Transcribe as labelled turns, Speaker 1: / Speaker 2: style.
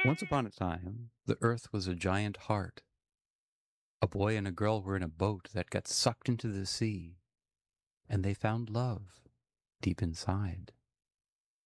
Speaker 1: Once upon a time, the earth was a giant heart. A boy and a girl were in a boat that got sucked into the sea, and they found love deep inside.